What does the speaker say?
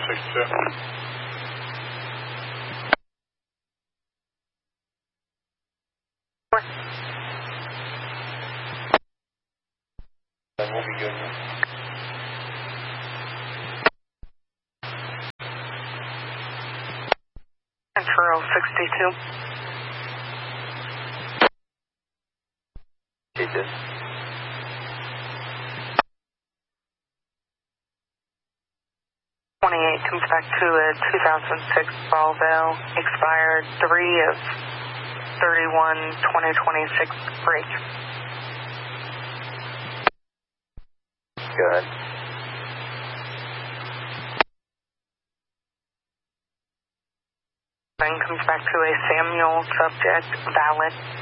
62. Then we'll be good. Control 62. Jesus. 28 comes back to a 2006 Volvo, expired 3/31/2026 break. Good. Then comes back to a Samuel, subject valid.